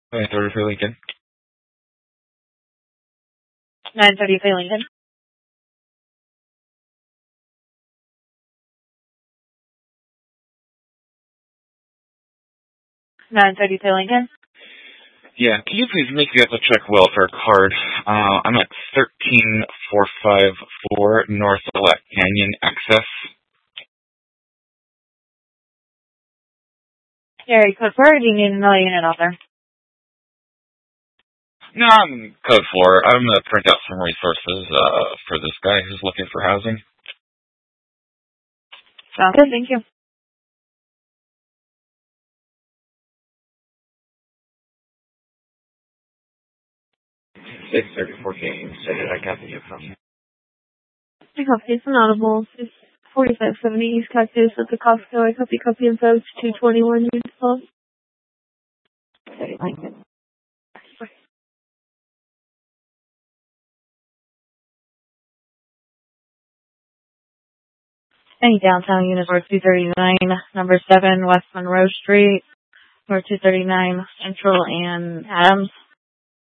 933 Lincoln. 933 Lincoln. 933 Lincoln. Yeah, can you please make the check welfare card? I'm at 13454 North Elect Canyon Access. Area code 4, do you need another unit out there? No, I'm code 4. I'm going to print out some resources for this guy who's looking for housing. Sounds good, thank you. 634 Canyon. Say that I got the from. I copy it's an audible. It's 4570 East Cactus at the Costco. I copy info. It's 221 units full. Lincoln. Any downtown units are 239, number 7, West Monroe Street, or 239 Central and Adams.